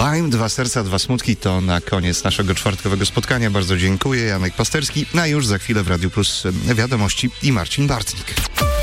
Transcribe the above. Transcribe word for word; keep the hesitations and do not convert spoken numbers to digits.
Baim, dwa serca, dwa smutki to na koniec naszego czwartkowego spotkania. Bardzo dziękuję. Janek Pasterski. No a już za chwilę w Radiu Plus wiadomości i Marcin Bartnik.